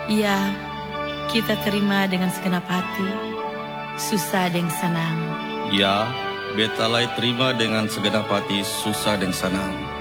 Ya, kita terima dengan segenap hati, susah dan senang. Ya, betalai terima dengan segenap hati, susah dan senang.